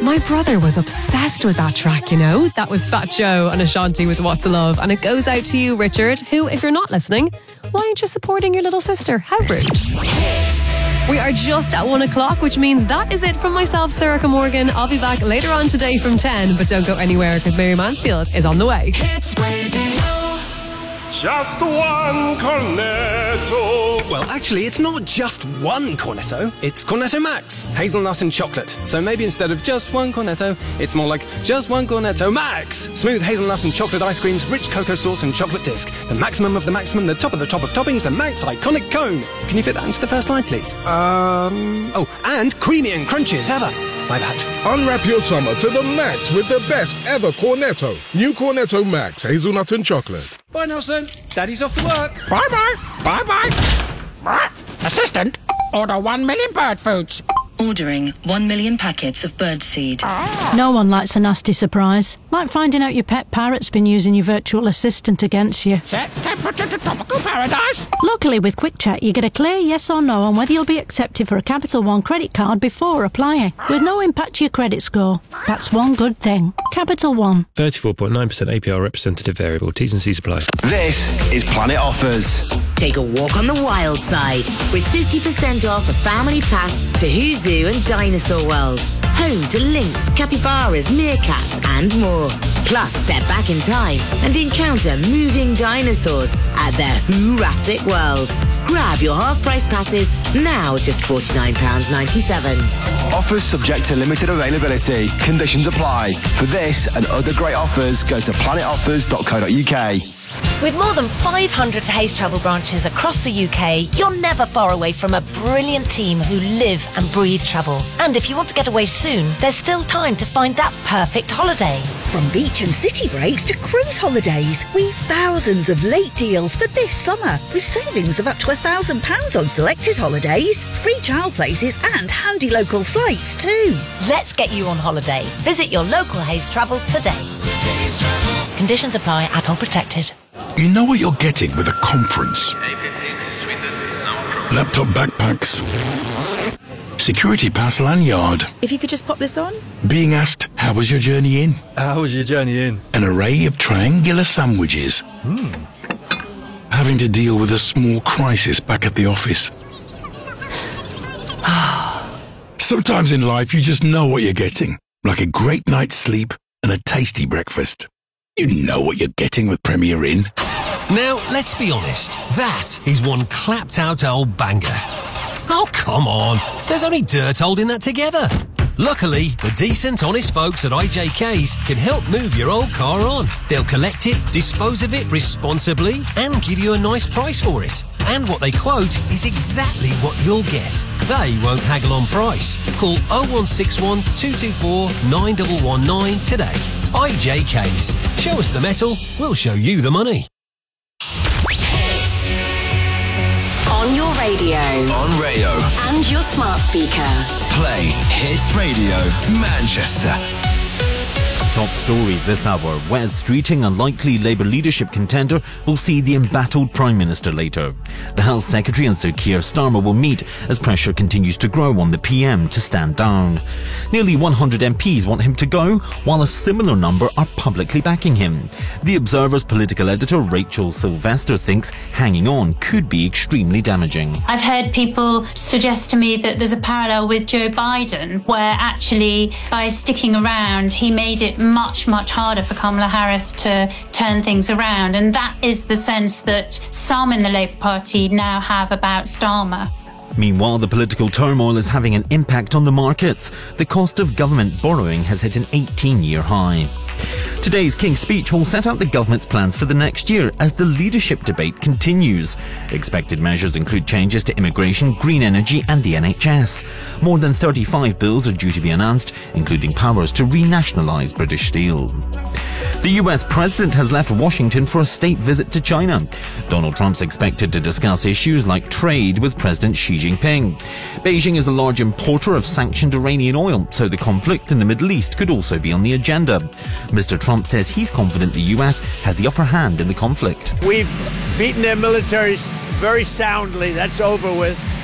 My brother was obsessed with that track, you know. That was Fat Joe and Ashanti with What's a Love. And it goes out to you, Richard, who, if you're not listening, why aren't you supporting your little sister? How rude. We are just at 1 o'clock, which means that is it from myself, Sarah Morgan. I'll be back later on today from 10, but don't go anywhere because Mary Mansfield is on the way. Just one cornetto. Well, actually, it's not just one cornetto. It's Cornetto Max, hazelnut and chocolate. So maybe instead of just one cornetto, it's more like just one Cornetto Max. Smooth hazelnut and chocolate ice creams, rich cocoa sauce and chocolate disc. The maximum of the maximum, the top of toppings, the Max iconic cone. Can you fit that into the first line, please? Oh, and creamy and crunchy as ever. My bad. Unwrap your summer to the max with the best ever Cornetto. New Cornetto Max, hazelnut and chocolate. Bye, Nelson. Daddy's off to work. Bye-bye. Bye-bye. Assistant, order 1 million bird foods. Ordering 1 million packets of birdseed. No one likes a nasty surprise. Like finding out your pet parrot's been using your virtual assistant against you. Set temperature to tropical paradise. Luckily, with Quick Check, you get a clear yes or no on whether you'll be accepted for a Capital One credit card before applying, with no impact to your credit score. That's one good thing. Capital One. 34.9% APR representative variable. T's and C's apply. This is Planet Offers. Take a walk on the wild side with 50% off a family pass to Who's Zoo and Dinosaur World. Home to lynx, capybaras, meerkats and more. Plus, step back in time and encounter moving dinosaurs at their Jurassic World. Grab your half-price passes now, just £49.97. Offers subject to limited availability. Conditions apply. For this and other great offers, go to planetoffers.co.uk. With more than 500 Hays Travel branches across the UK, you're never far away from a brilliant team who live and breathe travel. And if you want to get away soon, there's still time to find that perfect holiday. From beach and city breaks to cruise holidays, we've thousands of late deals for this summer, with savings of up to £1,000 on selected holidays, free child places and handy local flights too. Let's get you on holiday. Visit your local Hays Travel today. Conditions apply, at all protected. You know what you're getting with a conference. Laptop backpacks. Security pass lanyard. If you could just pop this on. Being asked, how was your journey in? How was your journey in? An array of triangular sandwiches. Having to deal with a small crisis back at the office. Sometimes in life you just know what you're getting. Like a great night's sleep and a tasty breakfast. You know what you're getting with Premier Inn. Now, let's be honest. That is one clapped-out old banger. Oh, come on. There's only dirt holding that together. Luckily, the decent, honest folks at IJK's can help move your old car on. They'll collect it, dispose of it responsibly, and give you a nice price for it. And what they quote is exactly what you'll get. They won't haggle on price. Call 0161 224 9119 today. IJK's. Show us the metal, we'll show you the money. On your radio. On radio. And your smart speaker. Play Hits Radio Manchester. Top stories this hour. Wes Streeting, a likely Labour leadership contender, will see the embattled Prime Minister later. The Health Secretary and Sir Keir Starmer will meet as pressure continues to grow on the PM to stand down. Nearly 100 MPs want him to go, while a similar number are publicly backing him. The Observer's political editor Rachel Sylvester thinks hanging on could be extremely damaging. I've heard people suggest to me that there's a parallel with Joe Biden, where actually by sticking around he made it much harder for Kamala Harris to turn things around, and that is the sense that some in the Labour Party now have about Starmer. Meanwhile, the political turmoil is having an impact on the markets. The cost of government borrowing has hit an 18-year high. Today's King's Speech will set out the government's plans for the next year as the leadership debate continues. Expected measures include changes to immigration, green energy and the NHS. More than 35 bills are due to be announced, including powers to renationalise British Steel. The US president has left Washington for a state visit to China. Donald Trump's expected to discuss issues like trade with President Xi Jinping. Beijing is a large importer of sanctioned Iranian oil, so the conflict in the Middle East could also be on the agenda. Mr. Trump says he's confident the US has the upper hand in the conflict. We've beaten their militaries very soundly. That's over with.